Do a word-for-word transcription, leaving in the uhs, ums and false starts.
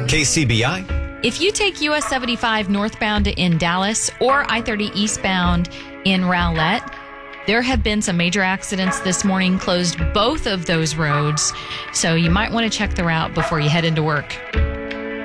K C B I. If you take U S seventy-five northbound in Dallas or I thirty eastbound in Rowlett, there have been some major accidents this morning, closed both of those roads. So you might want to check the route before you head into work.